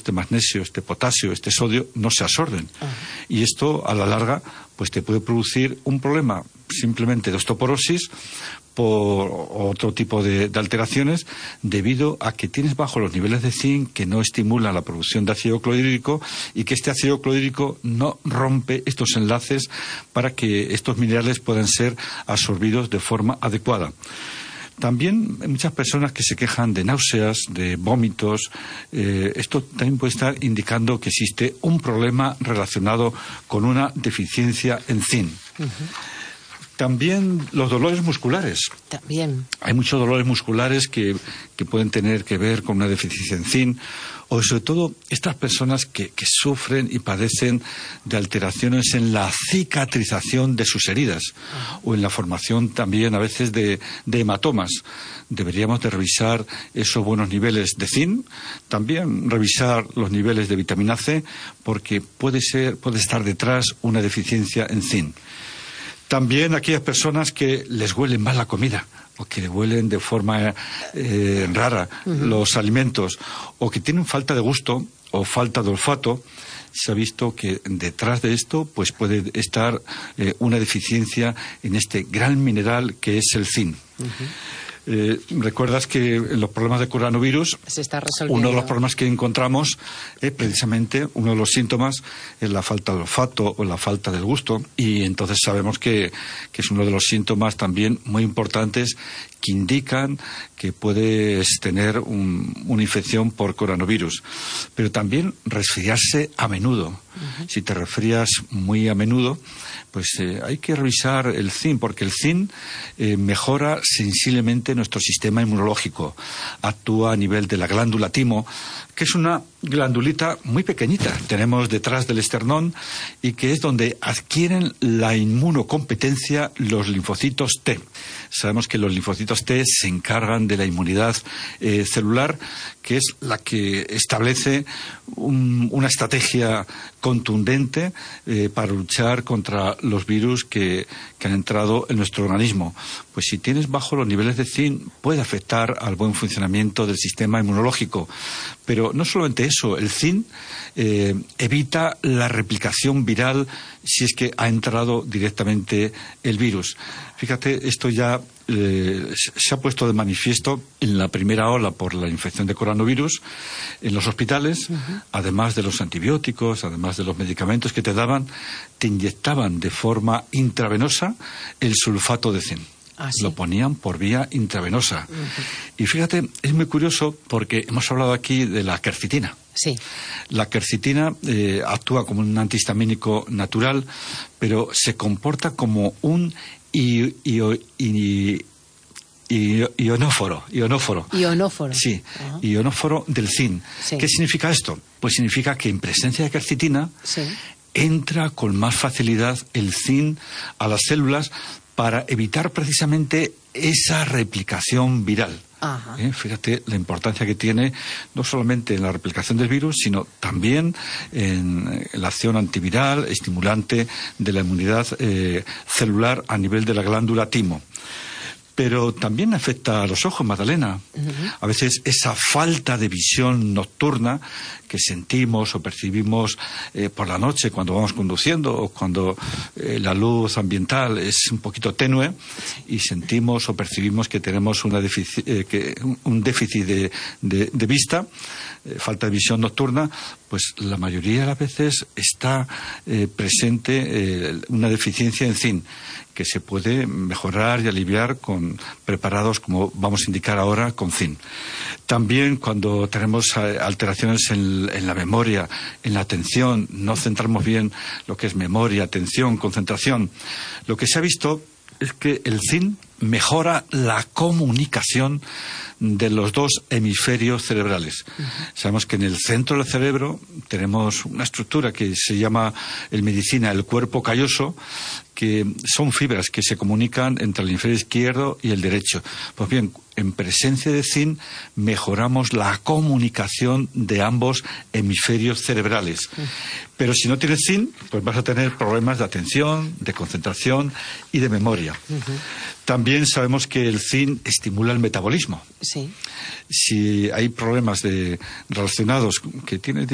este magnesio, este potasio, este sodio, no se absorben. Y esto, a la larga, pues te puede producir un problema simplemente de osteoporosis por otro tipo de alteraciones, debido a que tienes bajo los niveles de zinc que no estimulan la producción de ácido clorhídrico, y que este ácido clorhídrico no rompe estos enlaces para que estos minerales puedan ser absorbidos de forma adecuada. También hay muchas personas que se quejan de náuseas, de vómitos. Esto también puede estar indicando que existe un problema relacionado con una deficiencia en zinc. También los dolores musculares. También. Hay muchos dolores musculares que pueden tener que ver con una deficiencia en zinc, o sobre todo estas personas que sufren y padecen de alteraciones en la cicatrización de sus heridas, o en la formación también a veces de hematomas. Deberíamos de revisar esos buenos niveles de zinc, también revisar los niveles de vitamina C, porque puede estar detrás una deficiencia en zinc. También aquellas personas que les huelen mal la comida, o que le huelen de forma rara los alimentos, o que tienen falta de gusto o falta de olfato, se ha visto que detrás de esto pues puede estar una deficiencia en este gran mineral que es el zinc. Recuerdas que en los problemas de coronavirus, se está resolviendo. Uno de los problemas que encontramos es precisamente, uno de los síntomas es la falta de olfato o la falta del gusto, y entonces sabemos que es uno de los síntomas también muy importantes que indican que puedes tener una infección por coronavirus. Pero también resfriarse a menudo. Si te resfrías muy a menudo, pues hay que revisar el zinc, porque el zinc mejora sensiblemente nuestro sistema inmunológico. Actúa a nivel de la glándula timo, que es una glandulita muy pequeñita, tenemos detrás del esternón, y que es donde adquieren la inmunocompetencia los linfocitos T. Sabemos que los linfocitos T se encargan de la inmunidad celular, que es la que establece una estrategia contundente para luchar contra los virus que han entrado en nuestro organismo. Pues si tienes bajo los niveles de zinc, puede afectar al buen funcionamiento del sistema inmunológico. Pero no solamente eso, el zinc evita la replicación viral si es que ha entrado directamente el virus. Fíjate, esto ya se ha puesto de manifiesto en la primera ola por la infección de coronavirus en los hospitales. Además de los antibióticos, además de los medicamentos que te daban, te inyectaban de forma intravenosa el sulfato de zinc. ¿Sí? Lo ponían por vía intravenosa. Y fíjate, es muy curioso porque hemos hablado aquí de la quercitina. Sí. La quercitina actúa como un antihistamínico natural, pero se comporta como un ionóforo. Ionóforo. Sí, ionóforo del zinc. Sí. ¿Qué significa esto? Pues significa que en presencia de quercitina entra con más facilidad el zinc a las células para evitar precisamente esa replicación viral. Fíjate la importancia que tiene, no solamente en la replicación del virus, sino también en la acción antiviral, estimulante de la inmunidad celular a nivel de la glándula timo. Pero también afecta a los ojos, Magdalena. A veces esa falta de visión nocturna que sentimos o percibimos por la noche cuando vamos conduciendo, o cuando la luz ambiental es un poquito tenue y sentimos o percibimos que tenemos un déficit de vista, falta de visión nocturna, pues la mayoría de las veces está presente una deficiencia en zinc, que se puede mejorar y aliviar con preparados, como vamos a indicar ahora, con zinc. También cuando tenemos alteraciones en la memoria, en la atención, no centramos bien lo que es memoria, atención, concentración, lo que se ha visto es que el zinc mejora la comunicación de los dos hemisferios cerebrales. Sabemos que en el centro del cerebro tenemos una estructura que se llama en medicina el cuerpo calloso, que son fibras que se comunican entre el hemisferio izquierdo y el derecho. Pues bien, en presencia de zinc mejoramos la comunicación de ambos hemisferios cerebrales. Pero si no tienes zinc, pues vas a tener problemas de atención, de concentración y de memoria. También sabemos que el zinc estimula el metabolismo. Sí. Si hay problemas relacionados que tienen